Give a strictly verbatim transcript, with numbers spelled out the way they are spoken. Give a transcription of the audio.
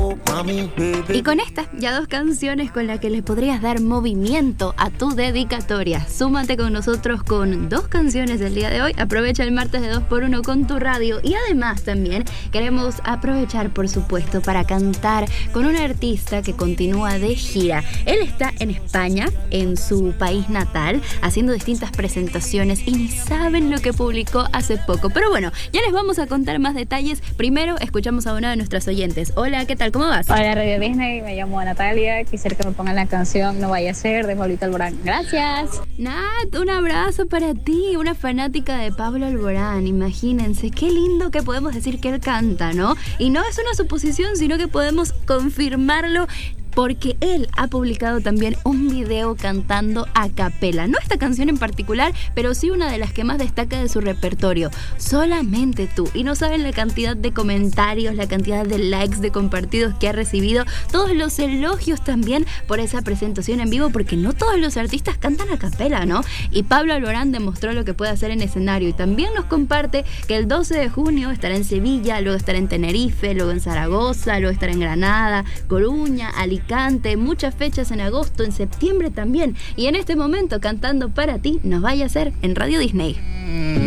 Y con estas ya dos canciones con las que le podrías dar movimiento a tu dedicatoria. Súmate con nosotros con dos canciones del día de hoy. Aprovecha el martes de dos por uno con tu radio. Y además también queremos aprovechar, por supuesto, para cantar con un artista que continúa de gira. Él está en España, en su país natal, haciendo distintas presentaciones y ni saben lo que publicó hace poco. Pero bueno, ya les vamos a contar más detalles. Primero escuchamos a una de nuestras oyentes. Hola, ¿qué tal? ¿Cómo vas? Hola, Radio Disney, me llamo Natalia. Quisiera que me pongan la canción No Vaya a Ser de Pablito Alborán. Gracias. Nat, un abrazo para ti, una fanática de Pablo Alborán. Imagínense, qué lindo que podemos decir que él canta, ¿no? Y no es una suposición, sino que podemos confirmarlo, porque él ha publicado también un video cantando a capela. No esta canción en particular, pero sí una de las que más destaca de su repertorio, Solamente Tú. Y no saben la cantidad de comentarios, la cantidad de likes, de compartidos que ha recibido, todos los elogios también por esa presentación en vivo, porque no todos los artistas cantan a capela, ¿no? Y Pablo Alborán demostró lo que puede hacer en escenario y también nos comparte que el doce de junio estará en Sevilla, luego estará en Tenerife, luego en Zaragoza, luego estará en Granada, Coruña, Alicante, muchas fechas en agosto, en septiembre también. Y en este momento, cantando para ti, Nos Vaya a Ser en Radio Disney.